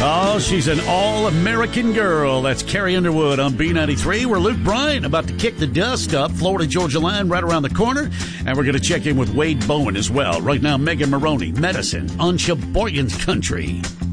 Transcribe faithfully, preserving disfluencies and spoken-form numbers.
Oh, she's an all-American girl. That's Carrie Underwood on B ninety-three. We're Luke Bryan about to kick the dust up. Florida-Georgia line right around the corner. And we're going to check in with Wade Bowen as well. Right now, Megan Maroney, Medicine on Sheboygan's Country.